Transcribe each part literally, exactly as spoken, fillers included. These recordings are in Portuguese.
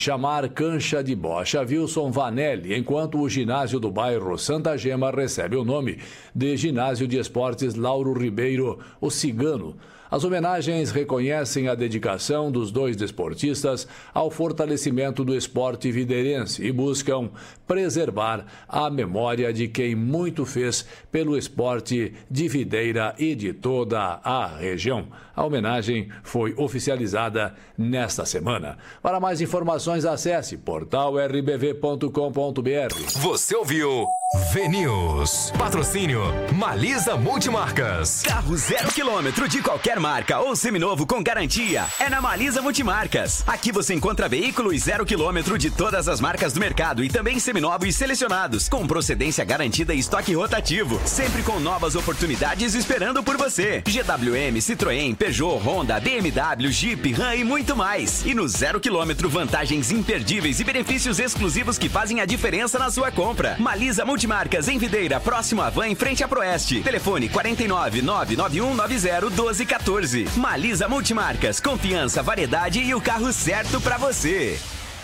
chamar cancha de bocha Wilson Vanelli, enquanto o ginásio do bairro Santa Gema recebe o nome de Ginásio de Esportes Lauro Ribeiro, o Cigano. As homenagens reconhecem a dedicação dos dois desportistas ao fortalecimento do esporte videirense e buscam preservar a memória de quem muito fez pelo esporte de Videira e de toda a região. A homenagem foi oficializada nesta semana. Para mais informações, acesse portal r b v ponto com ponto b r. Você ouviu V-News. Patrocínio Malisa Multimarcas. Carro zero quilômetro de qualquer marca ou seminovo com garantia é na Malisa Multimarcas. Aqui você encontra veículos zero quilômetro de todas as marcas do mercado e também seminovos selecionados, com procedência garantida e estoque rotativo, sempre com novas oportunidades esperando por você. G W M, Citroën, Peugeot, Honda, B M W, Jeep, Ram e muito mais. E no zero quilômetro, vantagens imperdíveis e benefícios exclusivos que fazem a diferença na sua compra. Malisa Multimarcas em Videira, próximo à Van, em frente à Proeste. Telefone quatro nove nove nove um nove zero um dois um quatro. Malisa Multimarcas, confiança, variedade e o carro certo pra você.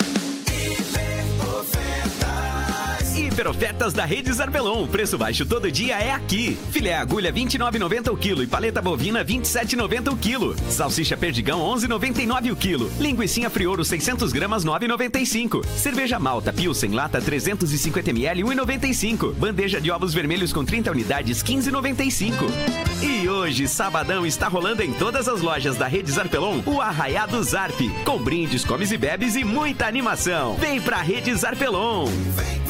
Hiper ofertas da Rede Zarpelon. Preço baixo todo dia é aqui. Filé agulha vinte e nove reais e noventa centavos o quilo e paleta bovina vinte e sete reais e noventa centavos o quilo. Salsicha perdigão onze reais e noventa e nove centavos o quilo. Linguicinha Frioro seiscentos gramas nove reais e noventa e cinco centavos. Cerveja Malta Pilsen lata trezentos e cinquenta mililitros um real e noventa e cinco centavos. Bandeja de ovos vermelhos com trinta unidades quinze reais e noventa e cinco centavos. E hoje, sabadão, está rolando em todas as lojas da Rede Zarpelon o Arraiado Zarp, com brindes, comes e bebes e muita animação. Vem pra Rede Zarpelon.